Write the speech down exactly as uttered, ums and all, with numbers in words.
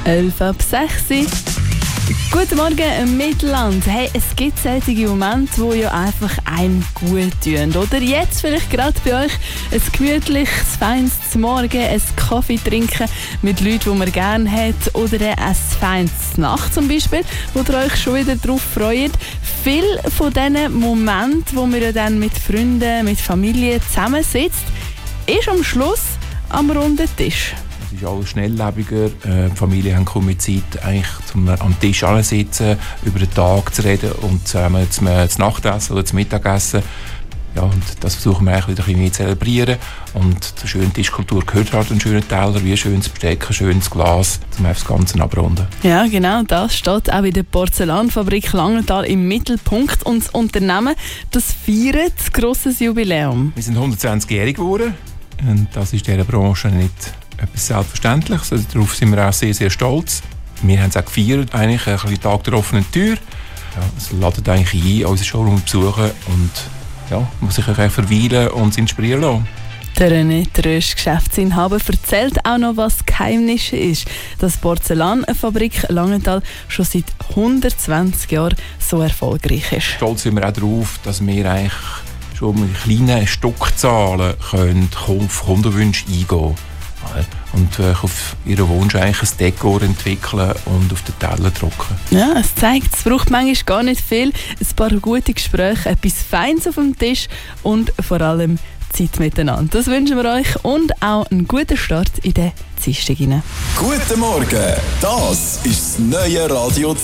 elf ab sechs. Guten Morgen, Mittelland. Hey, es gibt solche Momente, die ja einfach einem gut tun. Oder jetzt vielleicht gerade bei euch ein gemütliches, feines Morgen, ein Kaffee trinken mit Leuten, die man gerne hat. Oder ein feines Nacht zum Beispiel, wo ihr euch schon wieder darauf freut. Viele von diesen Momenten, wo man ja dann mit Freunden, mit Familie zusammensitzt, ist am Schluss am runden Tisch. Es ist alles schnelllebiger. Äh, die Familie haben kaum mehr Zeit, eigentlich zum am Tisch sitzen, über den Tag zu reden und zusammen zum, äh, zum Nachtessen oder zum Mittagessen. Ja, und das versuchen wir eigentlich wieder ein bisschen mehr zu zelebrieren. Und zur schönen Tischkultur gehört halt ein schöner Teller, wie ein schönes Besteck, ein schönes Glas, um das Ganze abrunden. Ja, genau, das steht auch in der Porzellanfabrik Langenthal im Mittelpunkt. Und das Unternehmen, das feiert ein grosses Jubiläum. Wir sind hundertzwanzigjährig geworden und das ist in dieser Branche nicht etwas Selbstverständliches. Also darauf sind wir auch sehr, sehr stolz. Wir haben es auch gefeiert, eigentlich ein bisschen Tag der offenen Tür. Ja, es ladet eigentlich ein, unseren Showroom zu besuchen und ja, muss sich auch verweilen und sich inspirieren lassen. Der René Trösch, Geschäftsinhaber, erzählt auch noch, was das Geheimnis ist, dass die Porzellanfabrik Langenthal schon seit hundertzwanzig Jahren so erfolgreich ist. Stolz sind wir auch darauf, dass wir eigentlich schon mit kleinen Stückzahlen können auf Kundenwünsche eingehen können. Und äh, auf ihren Wunsch eigentlich ein Dekor entwickeln und auf den Teller drucken. Ja, es zeigt, es braucht manchmal gar nicht viel. Ein paar gute Gespräche, etwas Feines auf dem Tisch und vor allem Zeit miteinander. Das wünschen wir euch und auch einen guten Start in den Dienstag hinein. Guten Morgen, das ist das neue Radio